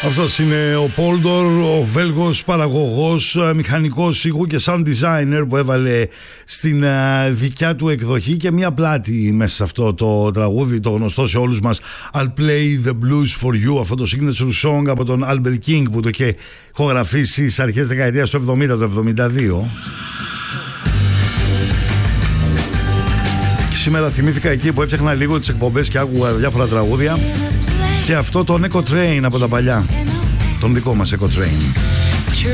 Αυτός είναι ο Πόλντορ, ο Βέλγος παραγωγός, μηχανικός ήχου και sound designer που έβαλε στην δικιά του εκδοχή και μια πλάτη μέσα σε αυτό το τραγούδι, το γνωστό σε όλους μας I'll Play the Blues for You, αυτό το signature song από τον Albert King που το είχε ηχογραφήσει στις αρχές δεκαετίας του 70, το 72. Και σήμερα θυμήθηκα εκεί που έφτιαχνα λίγο τις εκπομπές και άκουγα διάφορα τραγούδια και αυτό το Echo Train από τα παλιά, τον δικό μας Echo Train.